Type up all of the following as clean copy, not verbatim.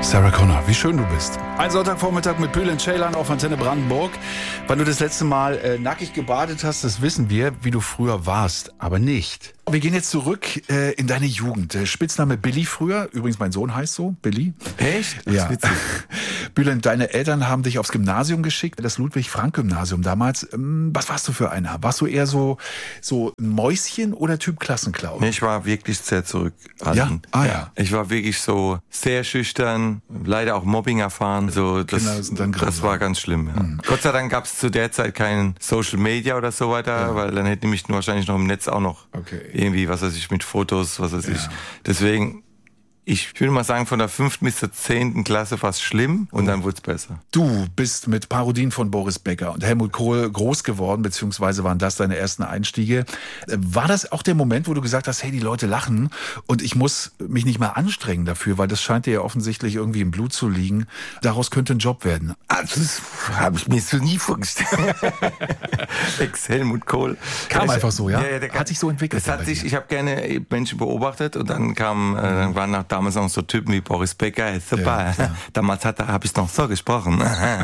Sarah Connor, wie schön du bist. Ein Sonntagvormittag mit Bülent Ceylan auf Antenne Brandenburg. Wann du das letzte Mal nackig gebadet hast, das wissen wir, wie du früher warst, aber nicht. Wir gehen jetzt zurück in deine Jugend. Spitzname Billy früher, übrigens mein Sohn heißt so, Billy. Echt? Ja. Bülent, deine Eltern haben dich aufs Gymnasium geschickt, das Ludwig-Frank-Gymnasium damals. Was warst du für einer? Warst du eher so ein Mäuschen oder Typ Klassenclown? Nee, ich war wirklich sehr zurückhaltend. Ja? Ah, ja. Ich war wirklich so sehr schüchtern, leider auch Mobbing erfahren. So, das war ganz schlimm. Ja. Gott sei Dank gab es zu der Zeit kein Social Media oder so weiter, weil dann hätte ich mich wahrscheinlich noch im Netz auch noch irgendwie, was weiß ich, mit Fotos, was weiß ich. Deswegen, ich würde mal sagen, von der 5. bis zur 10. Klasse war es schlimm und dann wurde es besser. Du bist mit Parodien von Boris Becker und Helmut Kohl groß geworden, beziehungsweise waren das deine ersten Einstiege. War das auch der Moment, wo du gesagt hast, hey, die Leute lachen und ich muss mich nicht mehr anstrengen dafür, weil das scheint dir ja offensichtlich irgendwie im Blut zu liegen. Daraus könnte ein Job werden. Also, das habe ich mir so nie vorgestellt. Ex-Helmut Kohl. Kam einfach so, ja? Der hat sich so entwickelt. Ich habe gerne Menschen beobachtet und dann waren damals noch so Typen wie Boris Becker, super. Ja. Damals habe ich noch so gesprochen.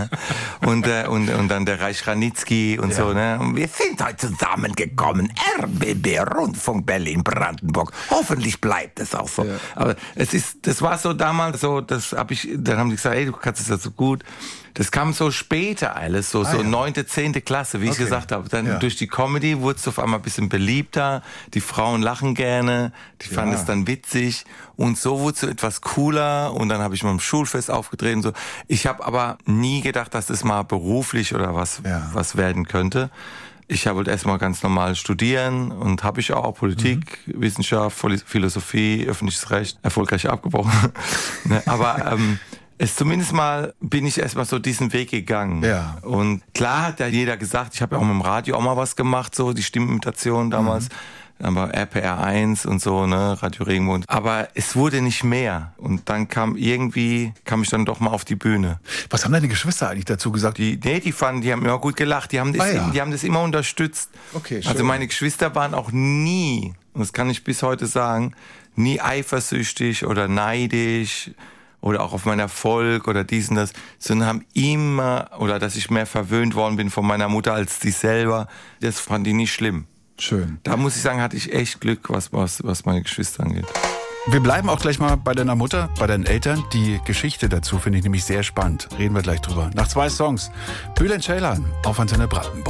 und dann der Reich Ranitzky und so. Ne? Und wir sind heute zusammengekommen. RBB, Rundfunk Berlin-Brandenburg. Hoffentlich bleibt es auch so. Ja. Aber das war so damals so, dann haben die gesagt, ey, du kannst es ja so gut. Das kam so später alles, so 9., 10. Klasse, wie ich gesagt habe. Dann durch die Comedy wurde es auf einmal ein bisschen beliebter. Die Frauen lachen gerne, die fanden es dann witzig. Und so wurde es so etwas cooler. Und dann habe ich mal im Schulfest aufgetreten. Und so. Ich habe aber nie gedacht, dass das mal beruflich oder was werden könnte. Ich wollte erstmal ganz normal studieren und habe ich auch Politik, Wissenschaft, Philosophie, öffentliches Recht erfolgreich abgebrochen. Aber zumindest mal bin ich erstmal so diesen Weg gegangen. Ja. Und klar hat ja jeder gesagt, ich habe ja auch mit dem Radio auch mal was gemacht, so die Stimmimitation damals. Dann war RPR 1 und so, ne, Radio Regenbogen. Aber es wurde nicht mehr. Und dann kam ich dann doch mal auf die Bühne. Was haben deine Geschwister eigentlich dazu gesagt? Die haben immer gut gelacht. Die haben das immer unterstützt. Okay, schön. Also meine Geschwister waren auch nie, und das kann ich bis heute sagen, nie eifersüchtig oder neidisch oder auch auf meinen Erfolg oder dies und das, sondern haben immer, oder dass ich mehr verwöhnt worden bin von meiner Mutter als die selber, das fand ich nicht schlimm. Schön. Da muss ich sagen, hatte ich echt Glück, was meine Geschwister angeht. Wir bleiben auch gleich mal bei deiner Mutter, bei deinen Eltern. Die Geschichte dazu finde ich nämlich sehr spannend. Reden wir gleich drüber. Nach 2 Songs. Bülent Ceylan auf Antenne Brandenburg.